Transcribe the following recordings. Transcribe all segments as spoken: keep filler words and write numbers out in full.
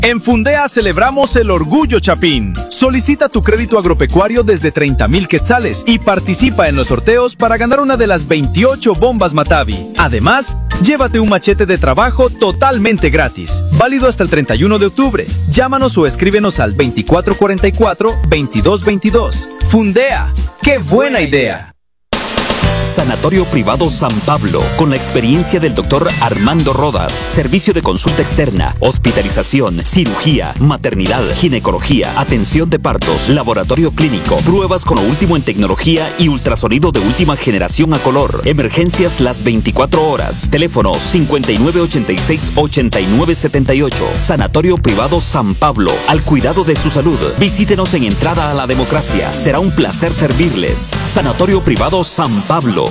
En Fundea celebramos el Orgullo Chapín. Solicita tu crédito agropecuario desde treinta mil quetzales y participa en los sorteos para ganar una de las veintiocho bombas Matavi. Además, llévate un machete de trabajo totalmente gratis. Válido hasta el treinta y uno de octubre. Llámanos o escríbenos al veinticuatro cuarenta y cuatro, veintidós veintidós. Fundea, ¡qué buena idea! Sanatorio Privado San Pablo, con la experiencia del doctor Armando Rodas. Servicio de consulta externa, hospitalización, cirugía, maternidad, ginecología, atención de partos, laboratorio clínico, pruebas con lo último en tecnología y ultrasonido de última generación a color. Emergencias las veinticuatro horas. Teléfono cincuenta y nueve ochenta y seis ochenta y nueve setenta y ocho. Sanatorio Privado San Pablo, al cuidado de su salud. Visítenos en Entrada a la Democracia. Será un placer servirles. Sanatorio Privado San Pablo.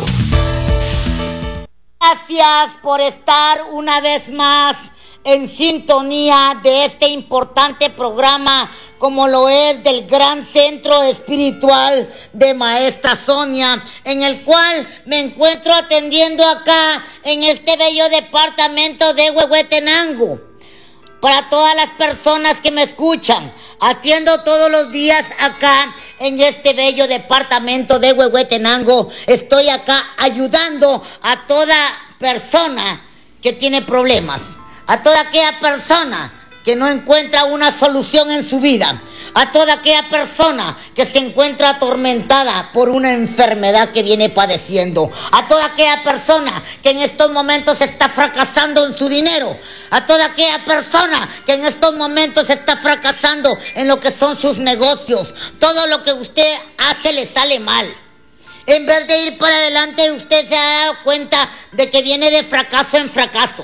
Gracias por estar una vez más en sintonía de este importante programa, como lo es del Gran Centro Espiritual de Maestra Sonia, en el cual me encuentro atendiendo acá en este bello departamento de Huehuetenango. Para todas las personas que me escuchan, atiendo todos los días acá en este bello departamento de Huehuetenango. Estoy acá ayudando a toda persona que tiene problemas, a toda aquella persona que no encuentra una solución en su vida, a toda aquella persona que se encuentra atormentada por una enfermedad que viene padeciendo, a toda aquella persona que en estos momentos está fracasando en su dinero, a toda aquella persona que en estos momentos está fracasando en lo que son sus negocios. Todo lo que usted hace le sale mal. En vez de ir para adelante, usted se ha dado cuenta de que viene de fracaso en fracaso.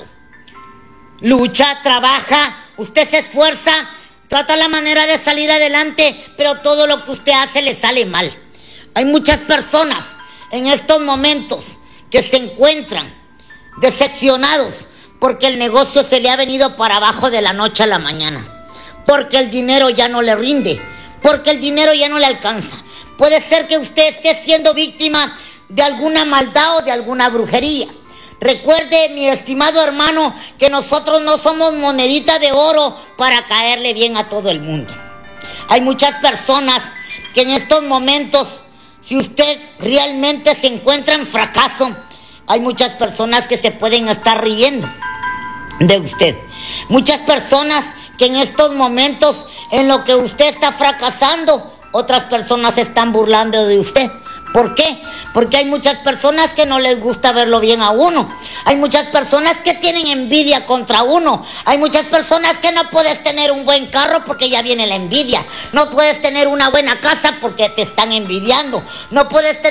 Lucha, trabaja, usted se esfuerza, trata la manera de salir adelante, pero todo lo que usted hace le sale mal. Hay muchas personas en estos momentos que se encuentran decepcionados porque el negocio se le ha venido para abajo de la noche a la mañana, porque el dinero ya no le rinde, porque el dinero ya no le alcanza. Puede ser que usted esté siendo víctima de alguna maldad o de alguna brujería. Recuerde, mi estimado hermano, que nosotros no somos monedita de oro para caerle bien a todo el mundo. Hay muchas personas que en estos momentos, si usted realmente se encuentra en fracaso, hay muchas personas que se pueden estar riendo de usted. Muchas personas que en estos momentos, en lo que usted está fracasando, otras personas se están burlando de usted. ¿Por qué? Porque hay muchas personas que no les gusta verlo bien a uno. Hay muchas personas que tienen envidia contra uno. Hay muchas personas que no puedes tener un buen carro porque ya viene la envidia. No puedes tener una buena casa porque te están envidiando. No puedes tener